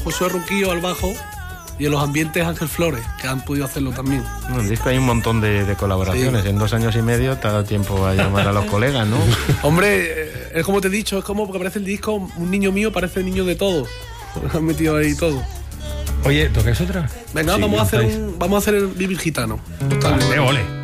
Josué Ruquillo al bajo y en los ambientes Ángel Flores, que han podido hacerlo también. En el disco hay un montón de colaboraciones. Sí. En 2 años y medio te ha dado tiempo a llamar a los colegas, ¿no? Hombre, es como te he dicho, es como porque parece el disco, un niño mío parece niño de todo. Han metido ahí todo. Oye, ¿tocáis otra? Venga, sí, vamos a hacer el Vivir Gitano. Vale, ole.